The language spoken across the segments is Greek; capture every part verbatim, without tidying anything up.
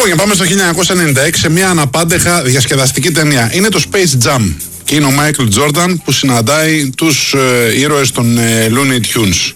Λοιπόν, για πάμε στο χίλια εννιακόσια ενενήντα έξι σε μια αναπάντεχα διασκεδαστική ταινία. Είναι το Space Jam και είναι ο Μάικλ Τζόρνταν που συναντάει τους ε, ήρωες των ε, Looney Tunes.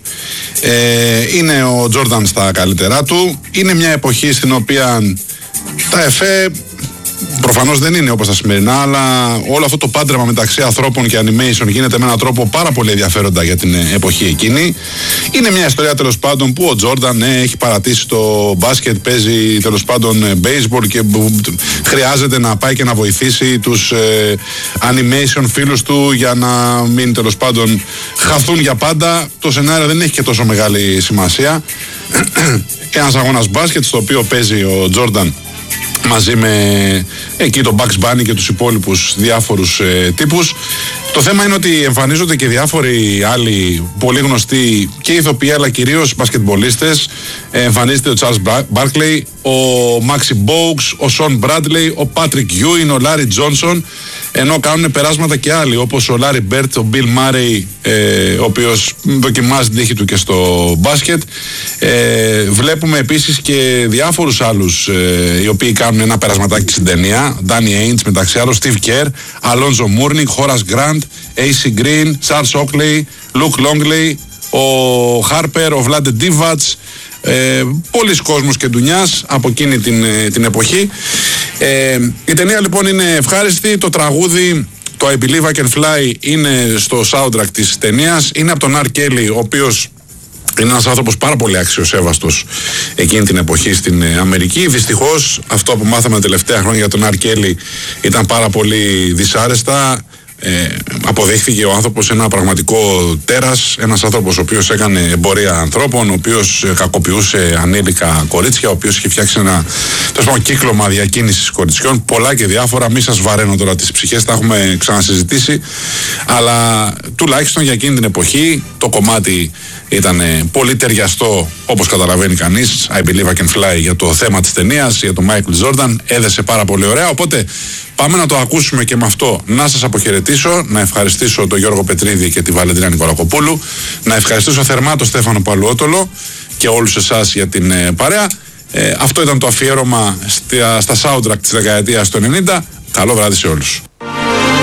Ε, είναι ο Τζόρνταν στα καλύτερά του. Είναι μια εποχή στην οποία τα εφέ προφανώς δεν είναι όπως τα σημερινά, αλλά όλο αυτό το πάντρεμα μεταξύ ανθρώπων και animation γίνεται με έναν τρόπο πάρα πολύ ενδιαφέροντα για την εποχή εκείνη. Είναι μια ιστορία τέλος πάντων που ο Τζόρνταν ναι, έχει παρατήσει το μπάσκετ, παίζει τέλος πάντων baseball και χρειάζεται να πάει και να βοηθήσει τους ε, animation φίλους του για να μην τέλος πάντων χαθούν για πάντα. Το σενάριο δεν έχει και τόσο μεγάλη σημασία. Ένας αγώνας μπάσκετ στο οποίο παίζει ο Τζόρνταν μαζί με εκεί τον Bugs Bunny και τους υπόλοιπους διάφορους ε, τύπους. Το θέμα είναι ότι εμφανίζονται και διάφοροι άλλοι πολύ γνωστοί και ηθοποιοί αλλά κυρίως μπασκετμπολίστες. Ε, εμφανίζεται ο Charles Barkley, ο Maxi Bogues, ο Sean Bradley, ο Patrick Ewing, ο Larry Johnson, ενώ κάνουν περάσματα και άλλοι όπως ο Larry Bird, ο Bill Murray, ε, ο οποίος δοκιμάζει την τύχη του και στο μπάσκετ. Ε, βλέπουμε επίσης και διάφορους άλλους ε, οι οποίοι κάνουν ένα περασματάκι στην ταινία. Danny Ainge μεταξύ άλλων, Steve Kerr, Alonzo Mourning, Horace Grant, έι σι Green, Charles Oakley, Luke Longley, ο Harper, ο Vlade Divac. Ε, πολλοί κόσμος και ντουνιάς από εκείνη την, την εποχή. Ε, η ταινία λοιπόν είναι ευχάριστη. Το τραγούδι, το I Believe I Can Fly, είναι στο soundtrack της ταινίας. Είναι από τον R. Kelly, ο οποίος είναι ένας άνθρωπος πάρα πολύ αξιοσέβαστος εκείνη την εποχή στην Αμερική. Δυστυχώς αυτό που μάθαμε τα τελευταία χρόνια για τον R. Kelly ήταν πάρα πολύ δυσάρεστα. Ε, αποδείχθηκε ο άνθρωπος ένα πραγματικό τέρας, ένας άνθρωπος ο οποίος έκανε εμπορία ανθρώπων, ο οποίος κακοποιούσε ανήλικα κορίτσια, ο οποίος είχε φτιάξει ένα τόσο κύκλωμα διακίνησης κοριτσιών, πολλά και διάφορα. Μη σας βαραίνω τώρα τις ψυχές, τα έχουμε ξανασυζητήσει, αλλά τουλάχιστον για εκείνη την εποχή το κομμάτι ήταν πολύ ταιριαστό, όπως καταλαβαίνει κανείς. I Believe I Can Fly για το θέμα της ταινίας, για τον Michael Jordan, έδεσε πάρα πολύ ωραία. Οπότε πάμε να το ακούσουμε και με αυτό. Να σας αποχαιρετήσω, να ευχαριστήσω τον Γιώργο Πετρίδη και τη Βαλεντίνα Νικολακοπούλου, να ευχαριστήσω θερμά τον Στέφανο Παλουότολο και όλους εσάς για την ε, παρέα. Ε, αυτό ήταν το αφιέρωμα στα, στα soundtrack της δεκαετίας του ενενήντα. Καλό βράδυ σε όλους.